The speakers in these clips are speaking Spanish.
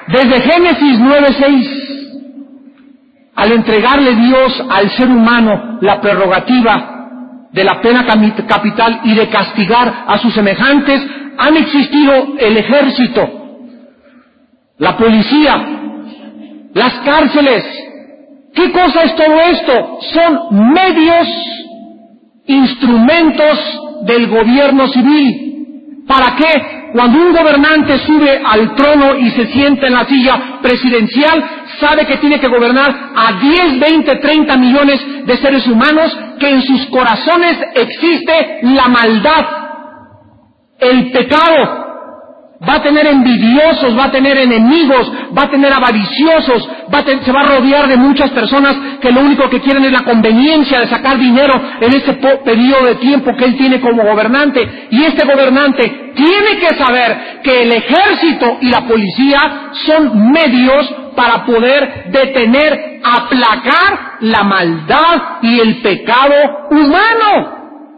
Desde Génesis 9:6, al entregarle Dios al ser humano la prerrogativa de la pena capital y de castigar a sus semejantes, han existido el ejército, la policía, las cárceles. ¿Qué cosa es todo esto? Son medios, instrumentos del gobierno civil. ¿Para qué? Cuando un gobernante sube al trono y se sienta en la silla presidencial, sabe que tiene que gobernar a 10, 20, 30 millones de seres humanos, que en sus corazones existe la maldad, el pecado. Va a tener envidiosos, va a tener enemigos, va a tener avariciosos, se va a rodear de muchas personas que lo único que quieren es la conveniencia de sacar dinero en este periodo de tiempo que él tiene como gobernante. Y este gobernante tiene que saber que el ejército y la policía son medios para poder detener, aplacar la maldad y el pecado humano.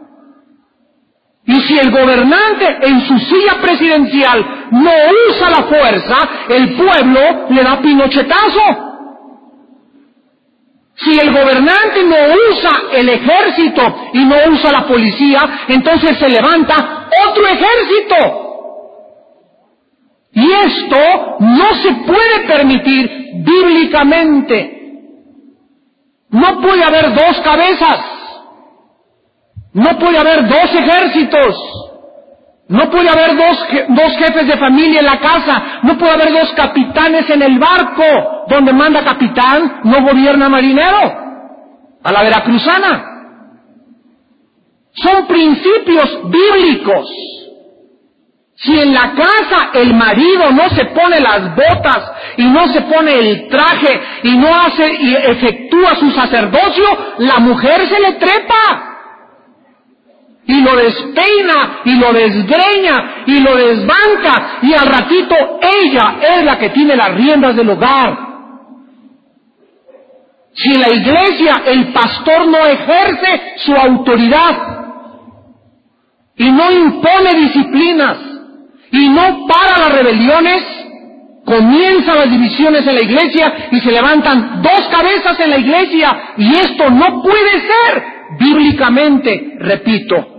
Y si el gobernante en su silla presidencial no usa la fuerza, el pueblo le da pinochetazo. Si el gobernante no usa el ejército y no usa la policía, entonces se levanta otro ejército. Y esto no se puede permitir bíblicamente. No puede haber dos cabezas. No puede haber dos ejércitos, no puede haber dos jefes de familia en la casa, no puede haber dos capitanes en el barco. Donde manda capitán, no gobierna marinero, a la veracruzana. Son principios bíblicos. Si en la casa el marido no se pone las botas y no se pone el traje y no hace y efectúa su sacerdocio, la mujer se le trepa. Y lo despeina, y lo desgreña, y lo desbanca, y al ratito ella es la que tiene las riendas del hogar. Si en la iglesia el pastor no ejerce su autoridad, y no impone disciplinas, y no para las rebeliones, comienzan las divisiones en la iglesia, y se levantan dos cabezas en la iglesia, y esto no puede ser, bíblicamente, repito.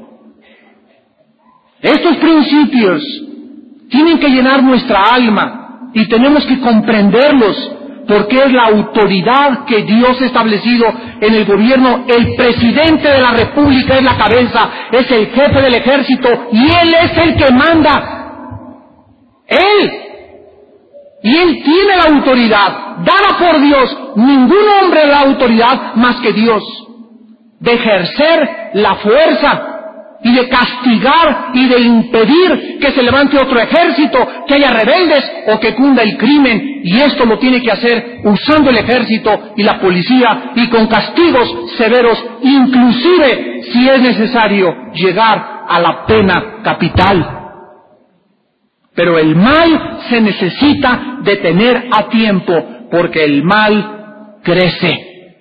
Estos principios tienen que llenar nuestra alma y tenemos que comprenderlos, porque es la autoridad que Dios ha establecido en el gobierno. El presidente de la república es la cabeza, es el jefe del ejército y él es el que manda. Él. Y él tiene la autoridad dada por Dios. Ningún hombre da autoridad más que Dios, de ejercer la fuerza y de castigar y de impedir que se levante otro ejército, que haya rebeldes o que cunda el crimen. Y esto lo tiene que hacer usando el ejército y la policía y con castigos severos, inclusive si es necesario llegar a la pena capital. Pero el mal se necesita detener a tiempo, porque el mal crece.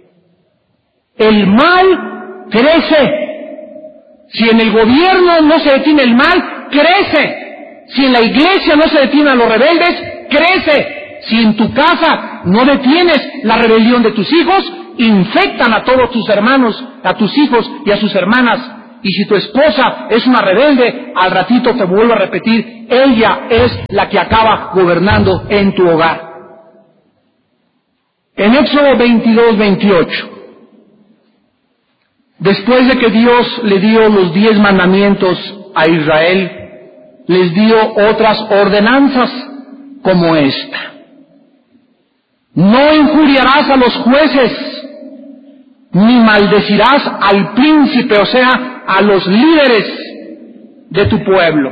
El mal crece. Si en el gobierno no se detiene el mal, crece. Si en la iglesia no se detienen a los rebeldes, crece. Si en tu casa no detienes la rebelión de tus hijos, infectan a todos tus hermanos, a tus hijos y a sus hermanas. Y si tu esposa es una rebelde, al ratito te vuelvo a repetir, ella es la que acaba gobernando en tu hogar. En Éxodo 22:28. Después de que Dios le dio los 10 mandamientos a Israel, les dio otras ordenanzas como esta. No injuriarás a los jueces, ni maldecirás al príncipe, o sea, a los líderes de tu pueblo.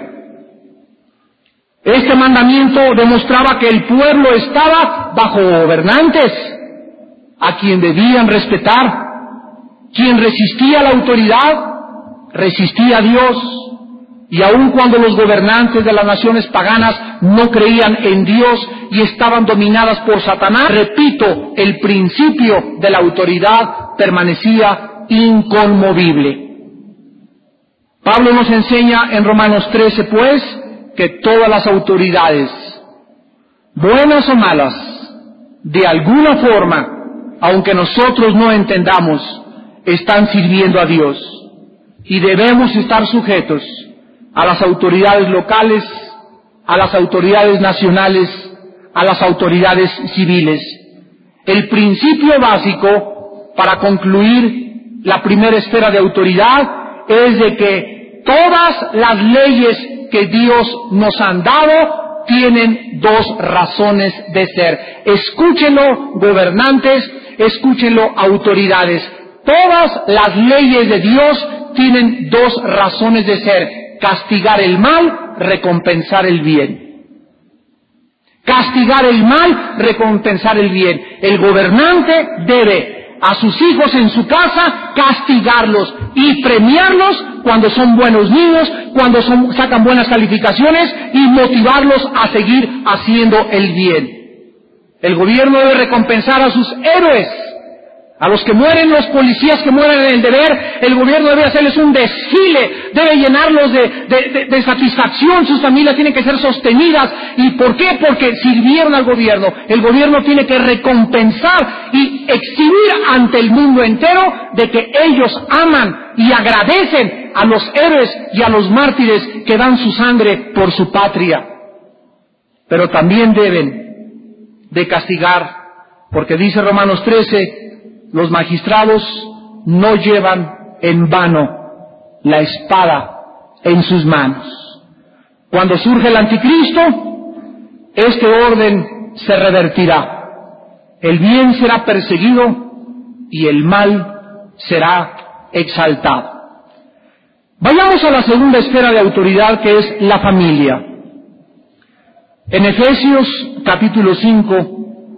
Este mandamiento demostraba que el pueblo estaba bajo gobernantes, a quien debían respetar. Quien resistía a la autoridad, resistía a Dios. Y aun cuando los gobernantes de las naciones paganas no creían en Dios y estaban dominadas por Satanás, repito, el principio de la autoridad permanecía inconmovible. Pablo nos enseña en Romanos 13, pues, que todas las autoridades buenas o malas, de alguna forma, aunque nosotros no entendamos, están sirviendo a Dios. Y debemos estar sujetos a las autoridades locales, a las autoridades nacionales, a las autoridades civiles. El principio básico para concluir la primera esfera de autoridad es de que todas las leyes que Dios nos han dado tienen dos razones de ser. Escúchenlo, gobernantes, escúchenlo, autoridades. Todas las leyes de Dios tienen dos razones de ser: castigar el mal, recompensar el bien. Castigar el mal, recompensar el bien. El gobernante debe a sus hijos en su casa castigarlos y premiarlos cuando son buenos niños, cuando sacan buenas calificaciones, y motivarlos a seguir haciendo el bien. El gobierno debe recompensar a sus héroes, a los que mueren, los policías que mueren en el deber. El gobierno debe hacerles un desfile, debe llenarlos de satisfacción. Sus familias tienen que ser sostenidas. ¿Y por qué? Porque sirvieron al gobierno. El gobierno tiene que recompensar y exhibir ante el mundo entero de que ellos aman y agradecen a los héroes y a los mártires que dan su sangre por su patria. Pero también deben de castigar, porque dice Romanos 13, los magistrados no llevan en vano la espada en sus manos. Cuando surge el anticristo, este orden se revertirá. El bien será perseguido y el mal será exaltado. Vayamos a la segunda esfera de autoridad, que es la familia. En Efesios capítulo 5,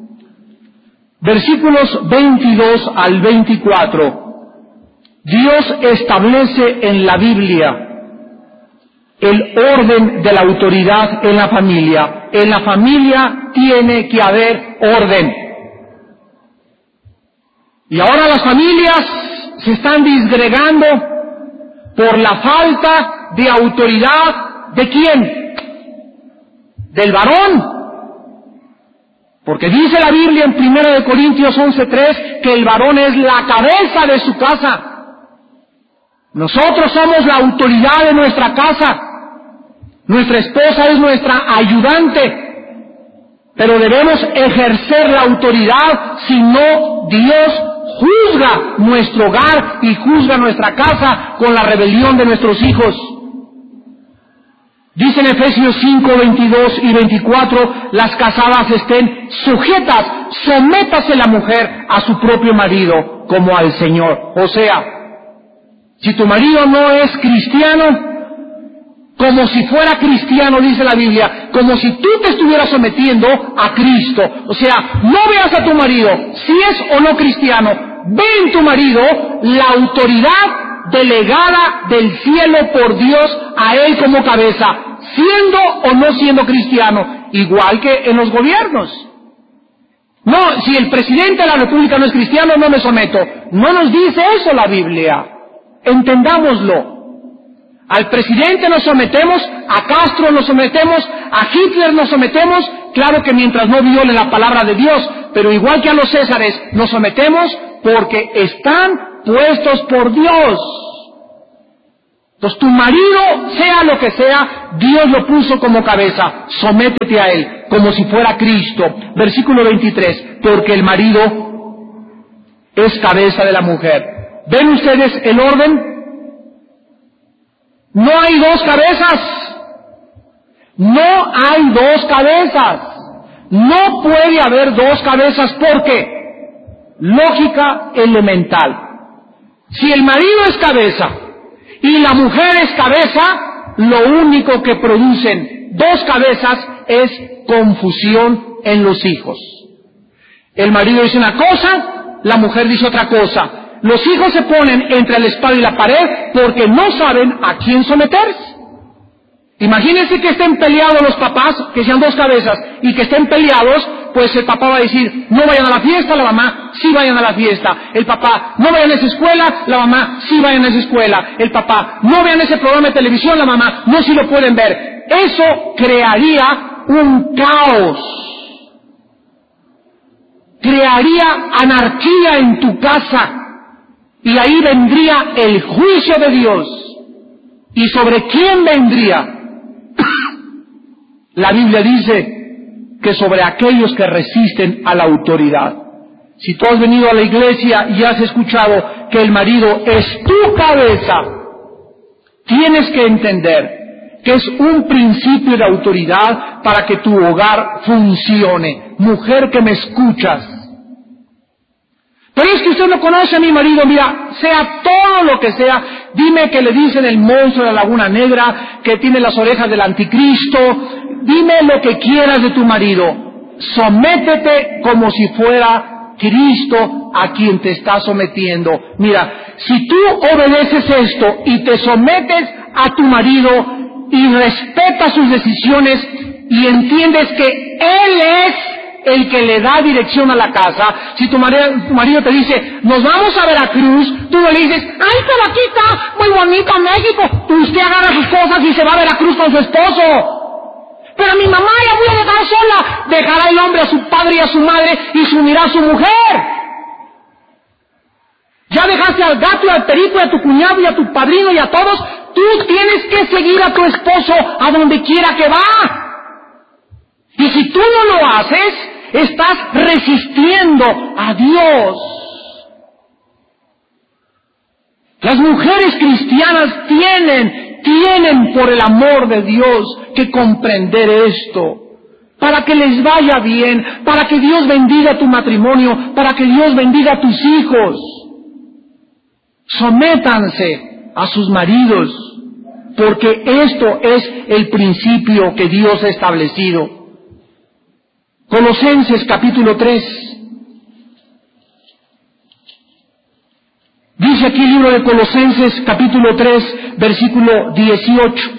versículos 22 al 24, Dios establece en la Biblia el orden de la autoridad en la familia. En la familia tiene que haber orden. Y ahora las familias se están disgregando por la falta de autoridad. ¿De quién? Del varón. Porque dice la Biblia en 1 Corintios 11:3 que el varón es la cabeza de su casa. Nosotros somos la autoridad de nuestra casa. Nuestra esposa es nuestra ayudante. Pero debemos ejercer la autoridad, si no, Dios juzga nuestro hogar y juzga nuestra casa con la rebelión de nuestros hijos. Dice en Efesios 5, 22 y 24, las casadas estén sujetas, sométase la mujer a su propio marido como al Señor. O sea, si tu marido no es cristiano, como si fuera cristiano, dice la Biblia, como si tú te estuvieras sometiendo a Cristo. O sea, no veas a tu marido, si es o no cristiano, ve en tu marido la autoridad delegada del cielo por Dios a él como cabeza, siendo o no siendo cristiano, igual que en los gobiernos. No, si el presidente de la República no es cristiano, no me someto. No nos dice eso la Biblia. Entendámoslo. Al presidente nos sometemos, a Castro nos sometemos, a Hitler nos sometemos, claro que mientras no viole la palabra de Dios, pero igual que a los Césares nos sometemos porque están puestos por Dios. Entonces tu marido, sea lo que sea, Dios lo puso como cabeza, sométete a él, como si fuera Cristo. Versículo 23, porque el marido es cabeza de la mujer. ¿Ven ustedes el orden? No hay dos cabezas. No hay dos cabezas. No puede haber dos cabezas. ¿Por qué? Lógica elemental. Si el marido es cabeza y la mujer es cabeza, lo único que producen dos cabezas es confusión en los hijos. El marido dice una cosa, la mujer dice otra cosa. Los hijos se ponen entre la espada y la pared porque no saben a quién someterse. Imagínense que estén peleados los papás, que sean dos cabezas, y que estén peleados, pues el papá va a decir, no vayan a la fiesta, la mamá, sí vayan a la fiesta. El papá, no vayan a esa escuela, la mamá, sí vayan a esa escuela. El papá, no vean ese programa de televisión, la mamá, no, sí lo pueden ver. Eso crearía un caos. crearía anarquía en tu casa, y ahí vendría el juicio de Dios. ¿Y sobre quién vendría? La Biblia dice que sobre aquellos que resisten a la autoridad. Si tú has venido a la iglesia y has escuchado que el marido es tu cabeza, tienes que entender que es un principio de autoridad para que tu hogar funcione. Mujer que me escuchas. Pero es que usted no conoce a mi marido, mira, sea todo lo que sea, dime que le dicen el monstruo de la Laguna Negra, que tiene las orejas del anticristo, dime lo que quieras de tu marido, sométete como si fuera Cristo a quien te está sometiendo. Mira, si tú obedeces esto y te sometes a tu marido y respetas sus decisiones y entiendes que Él es el que le da dirección a la casa. Si tu marido te dice, nos vamos a Veracruz, tú no le dices, ay, pero aquí está muy bonito México. Usted agarra sus cosas y se va a Veracruz con su esposo. Pero a mi mamá la voy a dejar sola. Dejará el hombre a su padre y a su madre y se unirá a su mujer. Ya dejaste al gato y al perico y a tu cuñado y a tu padrino y a todos. Tú tienes que seguir a tu esposo a donde quiera que va. Y si tú no lo haces, estás resistiendo a Dios. Las mujeres cristianas tienen por el amor de Dios que comprender esto, para que les vaya bien, para que Dios bendiga tu matrimonio, para que Dios bendiga a tus hijos. Sométanse a sus maridos, porque esto es el principio que Dios ha establecido. Colosenses capítulo 3. Dice aquí el libro de Colosenses capítulo 3, versículo 18.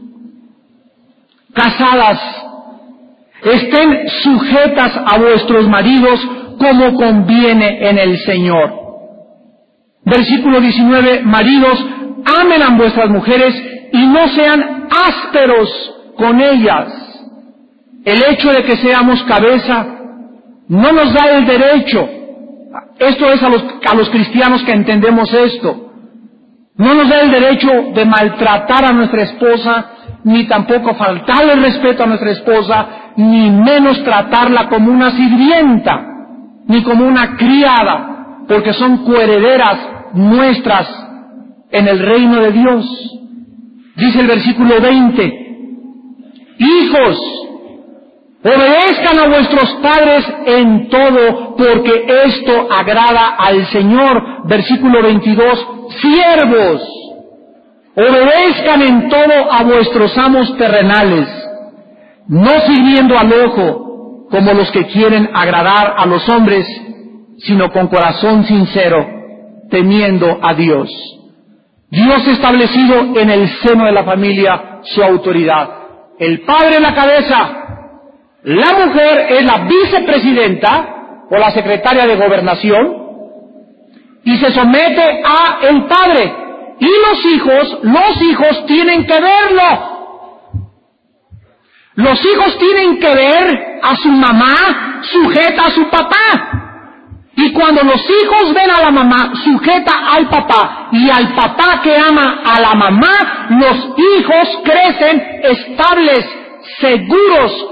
Casadas, estén sujetas a vuestros maridos como conviene en el Señor. Versículo 19, maridos, amen a vuestras mujeres y no sean ásperos con ellas. El hecho de que seamos cabeza no nos da el derecho, esto es a los cristianos que entendemos esto, no nos da el derecho de maltratar a nuestra esposa, ni tampoco faltarle el respeto a nuestra esposa, ni menos tratarla como una sirvienta, ni como una criada, porque son coherederas nuestras en el reino de Dios. Dice el versículo 20, hijos, obedezcan a vuestros padres en todo, porque esto agrada al Señor. Versículo 22, siervos, obedezcan en todo a vuestros amos terrenales, no sirviendo al ojo como los que quieren agradar a los hombres, sino con corazón sincero, temiendo a Dios. Dios ha establecido en el seno de la familia su autoridad. El padre es la cabeza, la mujer es la vicepresidenta o la secretaria de gobernación y se somete a el padre. Y los hijos tienen que verlo. Los hijos tienen que ver a su mamá sujeta a su papá. Y cuando los hijos ven a la mamá sujeta al papá y al papá que ama a la mamá, los hijos crecen estables, seguros,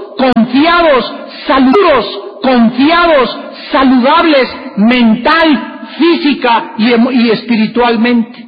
confiados, saludables, mental, física y espiritualmente.